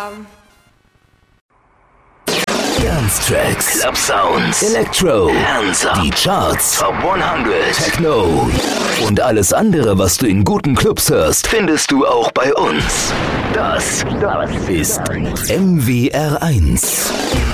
Dance Tracks, Club Sounds, Electro, Hands Up, die Charts, Top 100, Techno und alles andere, was du in guten Clubs hörst, findest du auch bei uns. Das ist MWR1.